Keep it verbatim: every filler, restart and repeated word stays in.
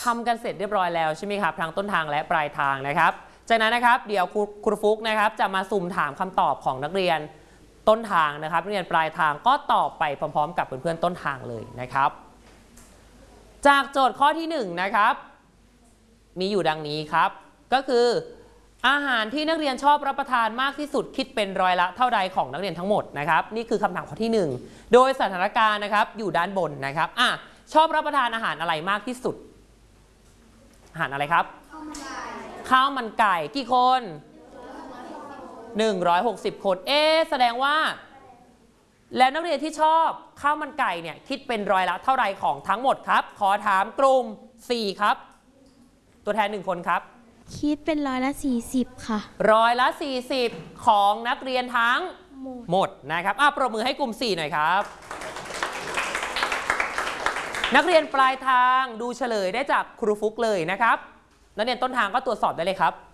ทำกันเสร็จเรียบร้อยแล้วใช่ไหมครับทั้งต้นทางและปลายทางนะครับจากนั้นนะครับเดี๋ยวครูฟุกนะครับจะมาสุ่มถามคำตอบของนักเรียนต้นทางนะครับนักเรียนปลายทางก็ตอบไปพร้อมๆกับเพื่อนๆต้นทางเลยนะครับจากโจทย์ข้อที่หนึ่งนะครับมีอยู่ดังนี้ครับก็คืออาหารที่นักเรียนชอบรับประทานมากที่สุดคิดเป็นร้อยละเท่าใดของนักเรียนทั้งหมดนะครับนี่คือคำถามข้อที่หนึ่งโดยสถานการณ์นะครับอยู่ด้านบนนะครับอ่ะชอบรับประทานอาหารอะไรมากที่สุดอาหารอะไรครับข้าวมันไก่ข้าวมันไก่กี่คนหนึ่งร้อยหกสิบคนเอ๊ะแสดงว่าแล้วนักเรียนที่ชอบข้าวมันไก่เนี่ยคิดเป็นร้อยละเท่าไรของทั้งหมดครับขอถามกลุ่มสี่ครับตัวแทนหนึ่งคนครับคิดเป็นร้อยละสี่สิบค่ะร้อยละสี่สิบของนักเรียนทั้งหมดนะครับอ่ะปรบมือให้กลุ่มสี่หน่อยครับนักเรียนปลายทางดูเฉลยได้จากครูฟุกเลยนะครับนักเรียนต้นทางก็ตรวจสอบได้เลยครับ